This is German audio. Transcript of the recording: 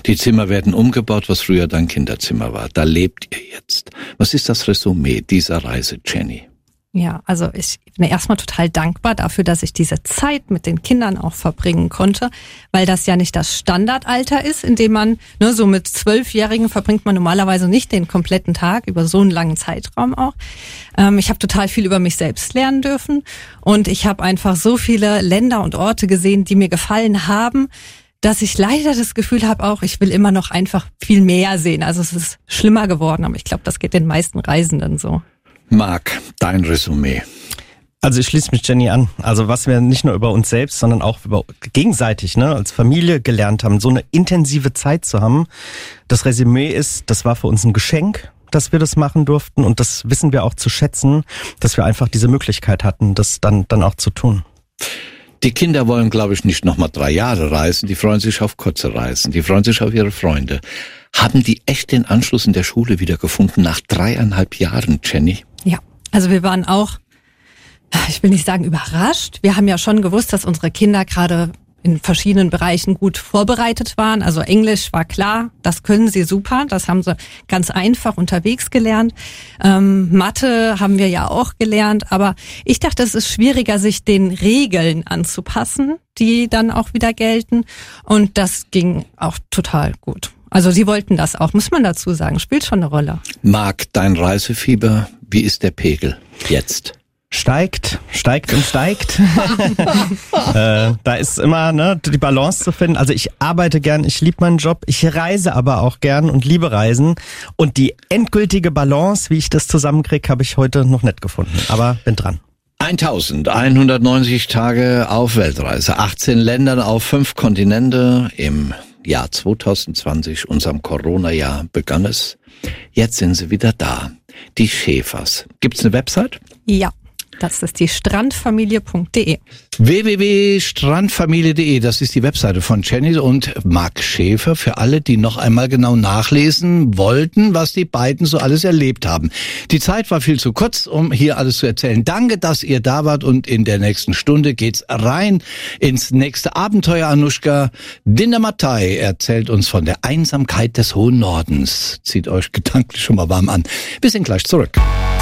Die Zimmer werden umgebaut, was früher dein Kinderzimmer war. Da lebt ihr jetzt. Was ist das Resümee dieser Reise, Jenny? Ja, also ich bin erstmal total dankbar dafür, dass ich diese Zeit mit den Kindern auch verbringen konnte, weil das ja nicht das Standardalter ist, in dem man, so mit 12-Jährigen verbringt man normalerweise nicht den kompletten Tag, über so einen langen Zeitraum auch. Ich habe total viel über mich selbst lernen dürfen und ich habe einfach so viele Länder und Orte gesehen, die mir gefallen haben, dass ich leider das Gefühl habe auch, ich will immer noch einfach viel mehr sehen. Also es ist schlimmer geworden, aber ich glaube, das geht den meisten Reisenden so. Marc, dein Resümee. Also ich schließe mich Jenny an. Also was wir nicht nur über uns selbst, sondern auch über gegenseitig, als Familie gelernt haben, so eine intensive Zeit zu haben. Das Resümee ist, das war für uns ein Geschenk, dass wir das machen durften und das wissen wir auch zu schätzen, dass wir einfach diese Möglichkeit hatten, das dann auch zu tun. Die Kinder wollen, glaube ich, nicht nochmal 3 Jahre reisen. Die freuen sich auf kurze Reisen. Die freuen sich auf ihre Freunde. Haben die echt den Anschluss in der Schule wiedergefunden nach 3,5 Jahren, Jenny? Ja, also wir waren auch, ich will nicht sagen überrascht. Wir haben ja schon gewusst, dass unsere Kinder gerade in verschiedenen Bereichen gut vorbereitet waren. Also Englisch war klar, das können sie super. Das haben sie ganz einfach unterwegs gelernt. Mathe haben wir ja auch gelernt. Aber ich dachte, es ist schwieriger, sich den Regeln anzupassen, die dann auch wieder gelten. Und das ging auch total gut. Also sie wollten das auch, muss man dazu sagen, spielt schon eine Rolle. Marc, dein Reisefieber, wie ist der Pegel jetzt? Steigt und steigt. Da ist immer die Balance zu finden. Also ich arbeite gern, ich liebe meinen Job, ich reise aber auch gern und liebe Reisen. Und die endgültige Balance, wie ich das zusammenkriege, habe ich heute noch nicht gefunden. Aber bin dran. 1190 Tage auf Weltreise, 18 Ländern auf 5 Kontinente. Im Jahr 2020, unserem Corona-Jahr, begann es. Jetzt sind sie wieder da. Die Schäfers. Gibt's eine Website? Ja. Das ist die strandfamilie.de. www.strandfamilie.de, das ist die Webseite von Jenny und Marc Schäfer. Für alle, die noch einmal genau nachlesen wollten, was die beiden so alles erlebt haben. Die Zeit war viel zu kurz, um hier alles zu erzählen. Danke, dass ihr da wart und in der nächsten Stunde geht's rein ins nächste Abenteuer. Anushka Dindamatay erzählt uns von der Einsamkeit des hohen Nordens. Zieht euch gedanklich schon mal warm an. Wir sind gleich zurück.